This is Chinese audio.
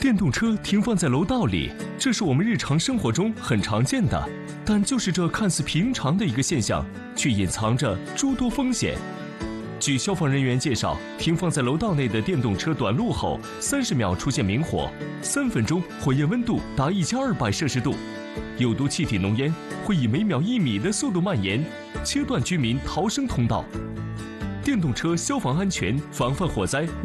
电动车停放在楼道里，这是我们日常生活中很常见的，但就是这看似平常的一个现象，却隐藏着诸多风险。据消防人员介绍，停放在楼道内的电动车短路后，30秒出现明火，3分钟火焰温度达1200摄氏度，有毒气体浓烟会以每秒1米的速度蔓延，切断居民逃生通道。电动车消防安全防范火灾